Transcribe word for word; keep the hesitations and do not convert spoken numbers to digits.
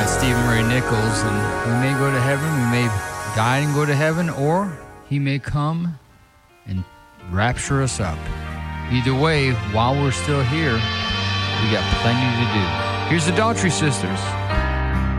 That's Stephen Ray Nichols, and we may go to heaven, we may die and go to heaven, or he may come and rapture us up. Either way, while we're still here, we got plenty to do. Here's the Daughtry Sisters.